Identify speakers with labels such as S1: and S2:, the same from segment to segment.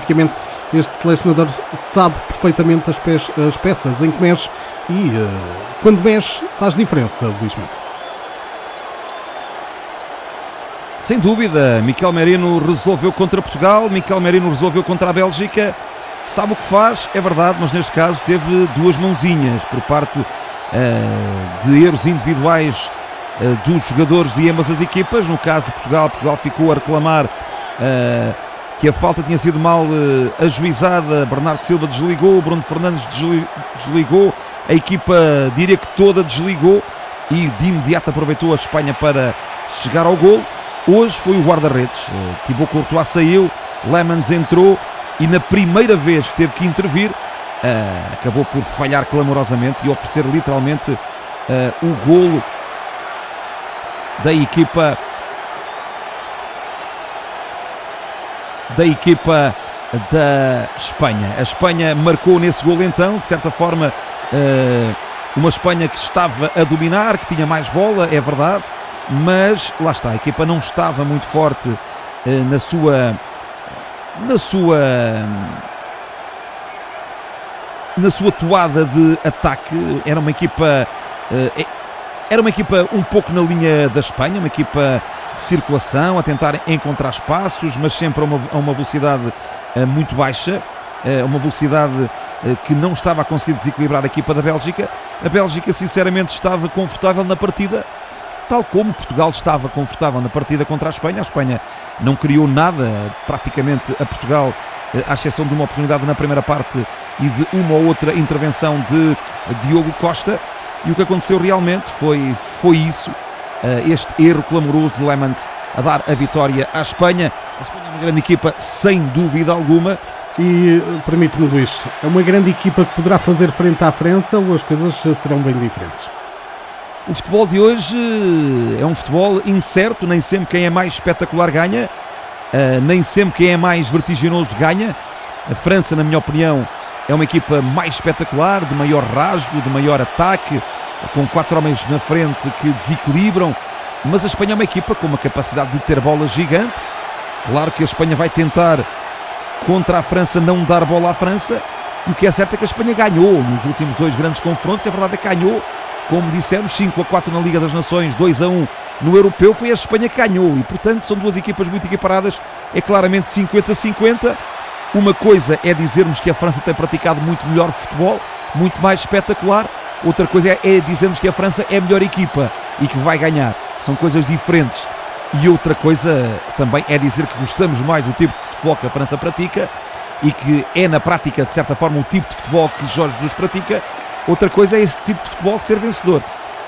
S1: taticamente este selecionador sabe perfeitamente as peças em que mexe e quando mexe faz diferença, Luís Mento.
S2: Sem dúvida, Miquel Merino resolveu contra Portugal, Miquel Merino resolveu contra a Bélgica, sabe o que faz, é verdade, mas neste caso teve duas mãozinhas por parte de erros individuais dos jogadores de ambas as equipas. No caso de Portugal ficou a reclamar que a falta tinha sido mal ajuizada, Bernardo Silva desligou, Bruno Fernandes desligou, a equipa diria que toda desligou e de imediato aproveitou a Espanha para chegar ao golo. Hoje foi o guarda-redes, Thibaut Courtois saiu, Lemans entrou e na primeira vez que teve que intervir acabou por falhar clamorosamente e oferecer literalmente o golo da equipa da Espanha. A Espanha marcou nesse golo então, de certa forma, uma Espanha que estava a dominar, que tinha mais bola, é verdade, mas lá está, a equipa não estava muito forte na sua toada de ataque. Era uma equipa um pouco na linha da Espanha, uma equipa de circulação, a tentar encontrar espaços, mas sempre a uma velocidade muito baixa, uma velocidade que não estava a conseguir desequilibrar a equipa da Bélgica. A Bélgica sinceramente estava confortável na partida, tal como Portugal estava confortável na partida contra a Espanha. A Espanha não criou nada praticamente a Portugal, à exceção de uma oportunidade na primeira parte e de uma ou outra intervenção de Diogo Costa, e o que aconteceu realmente foi isso, este erro clamoroso de Lemans a dar a vitória à Espanha. A Espanha é uma grande equipa, sem dúvida alguma.
S1: E permite-me, Luís, é uma grande equipa que poderá fazer frente à França ou as coisas serão bem diferentes?
S2: O futebol de hoje é um futebol incerto, nem sempre quem é mais espetacular ganha, nem sempre quem é mais vertiginoso ganha. A França, na minha opinião, é uma equipa mais espetacular, de maior rasgo, de maior ataque, com 4 homens na frente que desequilibram, mas a Espanha é uma equipa com uma capacidade de ter bola gigante. Claro que a Espanha vai tentar, contra a França, não dar bola à França, e o que é certo é que a Espanha ganhou nos últimos 2 grandes confrontos. A verdade é que ganhou, como dissemos, 5-4 na Liga das Nações, 2-1 no Europeu. Foi a Espanha que ganhou e, portanto, são duas equipas muito equiparadas, é claramente 50-50. Uma coisa é dizermos que a França tem praticado muito melhor futebol, muito mais espetacular. Outra coisa é dizermos que a França é a melhor equipa e que vai ganhar. São coisas diferentes. E outra coisa também é dizer que gostamos mais do tipo de futebol que a França pratica e que é, na prática, de certa forma, o tipo de futebol que Jorge Jesus pratica. Outra coisa é esse tipo de futebol ser vencedor.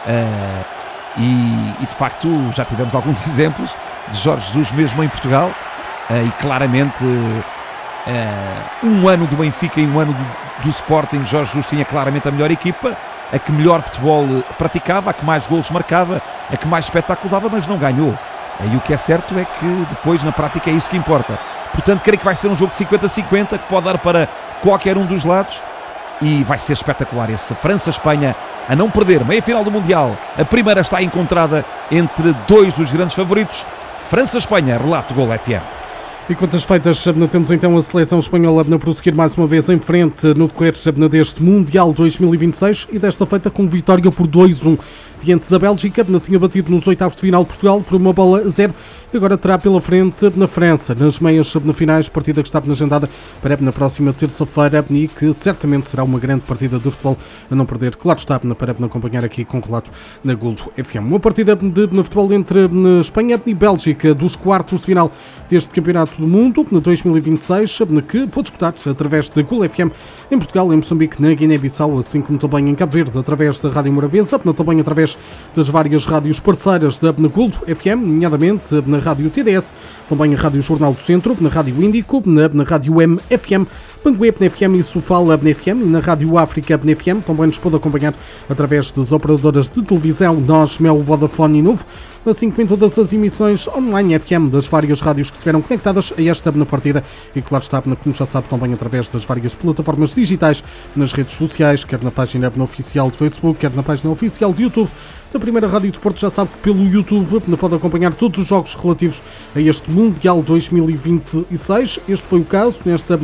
S2: E de facto já tivemos alguns exemplos de Jorge Jesus mesmo em Portugal, e claramente um ano do Benfica e um ano do Sporting, Jorge Jesus tinha claramente a melhor equipa, a que melhor futebol praticava, a que mais golos marcava, a que mais espetáculo dava, mas não ganhou. E o que é certo é que depois na prática é isso que importa. Portanto, creio que vai ser um jogo de 50-50, que pode dar para qualquer um dos lados, e vai ser espetacular esse França-Espanha a não perder. Meia final do Mundial, a primeira está encontrada entre 2 dos grandes favoritos. França-Espanha, relato Gol FM.
S1: E contas feitas, temos então a seleção espanhola a prosseguir mais uma vez em frente no decorrer deste Mundial 2026 e desta feita com vitória por 2-1 diante da Bélgica. Tinha batido nos oitavos de final Portugal por 1-0 e agora terá pela frente na França, nas meias finais, partida que está agendada para na próxima terça-feira e que certamente será uma grande partida de futebol a não perder. Claro está, para acompanhar aqui com relato na Golo FM. Uma partida de futebol entre Espanha e Bélgica dos quartos de final deste Campeonato do Mundo na 2026, que pode escutar através da Golo FM em Portugal, em Moçambique, na Guiné-Bissau, assim como também em Cabo Verde, através da Rádio Morabeza, também através das várias rádios parceiras da Golo FM, nomeadamente na Rádio TDS, também a Rádio Jornal do Centro, na Rádio Índico, na Rádio M-FM, Pangué FM e Sofala FM, e na Rádio África FM. Também nos pode acompanhar através das operadoras de televisão Nós, Mel, Vodafone e Novo, assim como em todas as emissões online FM das várias rádios que estiveram conectadas a esta partida e claro está, como já sabe, também através das várias plataformas digitais nas redes sociais, quer na página oficial de Facebook, quer na página oficial de YouTube da Primeira Rádio de Porto. Já sabe que pelo YouTube pode acompanhar todos os jogos relativos a este Mundial 2026. Este foi o caso nesta